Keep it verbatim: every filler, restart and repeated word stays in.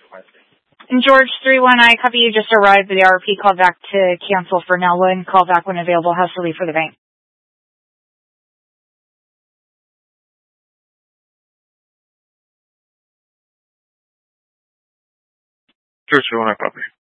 And George, three one, I copy you just arrived. The R P called back to cancel for Nelwyn. Call back when available. Has to leave for the bank. George three one, I copy.